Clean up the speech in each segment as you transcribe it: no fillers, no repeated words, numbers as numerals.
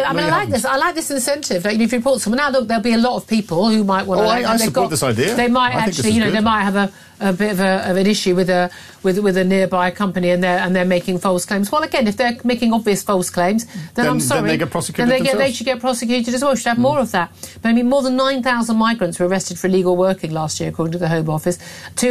I like this incentive. Like, if you report someone now, look, there'll be a lot of people who might want to. I support this idea. They might they might have a bit of an issue with a nearby company, and they're making false claims. Well, again, if they're making obvious false claims, then I'm sorry. Then they get prosecuted. They should get prosecuted as well. We should have more of that. But I mean, more than 9,000 migrants were arrested for illegal working last year, according to the Home Office.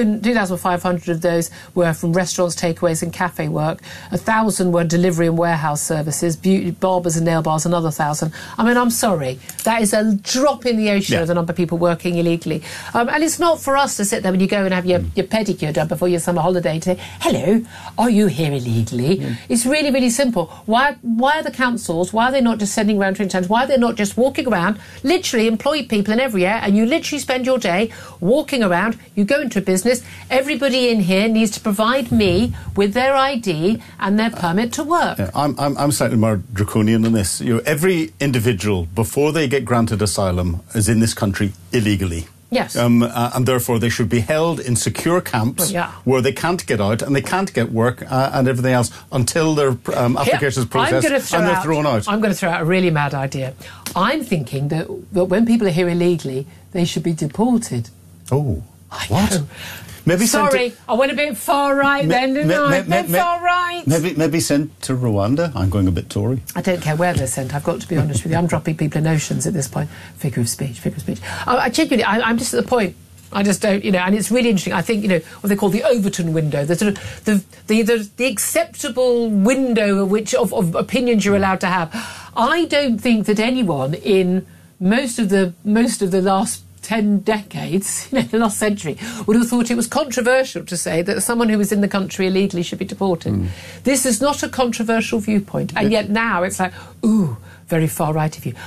2,500 of those were from restaurants, takeaways, and cafe work. 1,000 were delivery and warehouse services, beauty, barbers and nail bars, another 1,000. I mean, I'm sorry. That is a drop in the ocean of the number of people working illegally. And it's not for us to sit there when you go and have your pedicure done before your summer holiday to say, hello, are you here illegally? It's really, really simple. Why are the councils, why are they not just sending around 20 times? Why are they not just walking around, literally employ people in every area, and you literally spend your day walking around, you go into a business, everybody in here needs to provide me with their ID and their permit to work. Yeah, I'm slightly more draconian than this. Every individual, before they get granted asylum, is in this country illegally. Yes. And therefore they should be held in secure camps where they can't get out and they can't get work and everything else until their application is processed and they're thrown out. I'm going to throw out a really mad idea. I'm thinking that when people are here illegally, they should be deported. Oh, I know. Maybe I went a bit far right then, didn't I? Far right. Maybe sent to Rwanda. I'm going a bit Tory. I don't care where they're sent. I've got to be honest with you. I'm dropping people in oceans at this point. Figure of speech. I genuinely, I'm just at the point. I just don't, and it's really interesting. I think, what they call the Overton window, the sort of the acceptable window of opinions you're allowed to have. I don't think that anyone in most of the last 10 decades, the last century, would have thought it was controversial to say that someone who was in the country illegally should be deported. This is not a controversial viewpoint, and yet now it's like, ooh, very far right of you.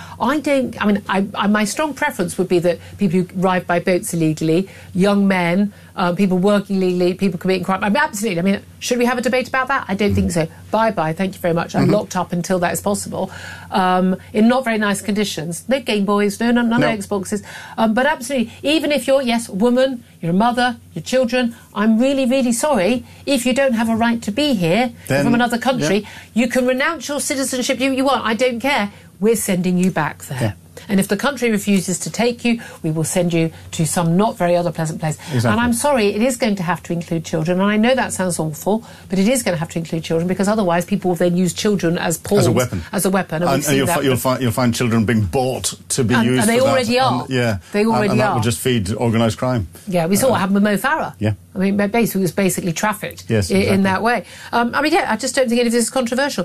My strong preference would be that people who arrive by boats illegally, young men, people working illegally, people committing crime. Absolutely. Should we have a debate about that? I don't think so. Bye-bye, thank you very much. I'm locked up until that is possible, in not very nice conditions. No Game Boys, none of Xboxes. But absolutely, even if you're, a woman, you're a mother, your children, I'm really, really sorry. If you don't have a right to be here from another country, you can renounce your citizenship you want. I don't care. We're sending you back there. Yeah. And if the country refuses to take you, we will send you to some not very other pleasant place. Exactly. And I'm sorry, it is going to have to include children. And I know that sounds awful, but it is going to have to include children, because otherwise people will then use children as pawns. As a weapon. And you'll find children being bought to be used for that. And they already are. They already are. And that would just feed organised crime. Yeah, we saw what happened with Mo Farah. Yeah. Basically, it was basically trafficked in that way. I just don't think any of this is controversial.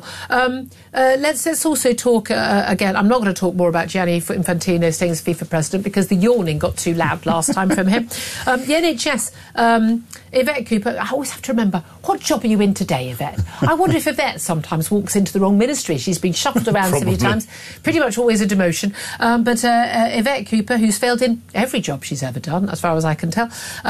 Let's also talk, again, I'm not going to talk more about Gianni Infantino staying as FIFA president, because the yawning got too loud last time from him. The NHS, Yvette Cooper, I always have to remember, what job are you in today, Yvette? I wonder if Yvette sometimes walks into the wrong ministry. She's been shuffled around so many times, pretty much always a demotion. But Yvette Cooper, who's failed in every job she's ever done, as far as I can tell,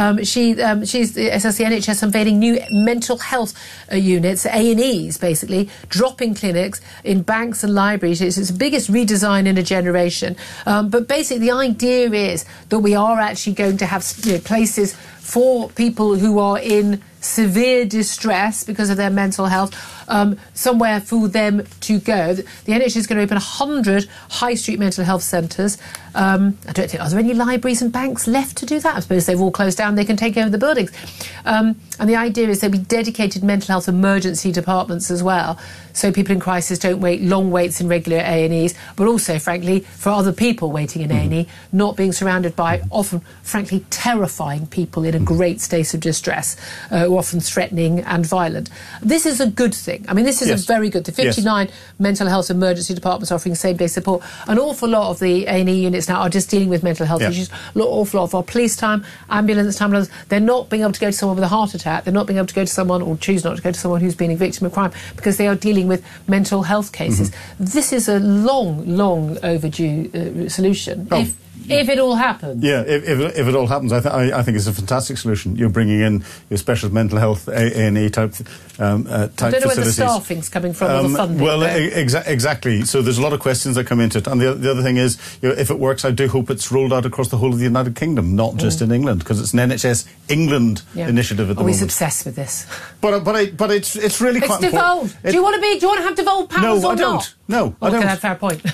she's the NHS unveiling new mental health units, A&Es, basically, dropping clinics in banks and libraries. It's the biggest redesign in a generation. But basically, the idea is that we are actually going to have places for people who are in severe distress because of their mental health, somewhere for them to go. The NHS is going to open 100 high street mental health centres. I don't think, are there any libraries and banks left to do that? I suppose they've all closed down, they can take over the buildings. And the idea is there'll be dedicated mental health emergency departments as well, so people in crisis don't wait long waits in regular A&Es, but also, frankly, for other people waiting in A&E, not being surrounded by often, frankly, terrifying people in a great state of distress, who are often threatening and violent. This is a good thing. This is a very good thing. 59 mental health emergency departments offering same-day support. An awful lot of the A&E units now are just dealing with mental health issues. An awful lot of our police time, ambulance time, they're not being able to go to someone with a heart attack. They're not being able to go to someone, or choose not to go to someone who's been a victim of crime, because they are dealing with mental health cases. This is a long overdue solution. If it all happens. Yeah, if it all happens, I think it's a fantastic solution. You're bringing in your special mental health A&E type facilities. I don't know where the staffing's coming from, or the funding. Well, exactly. So there's a lot of questions that come into it. And the other thing is, if it works, I do hope it's rolled out across the whole of the United Kingdom, not just in England, because it's an NHS England initiative at the moment. Always obsessed with this. But it's really quite important. It's devolved. Do you want to have devolved powers or not? No, I don't. Okay, that's a fair point.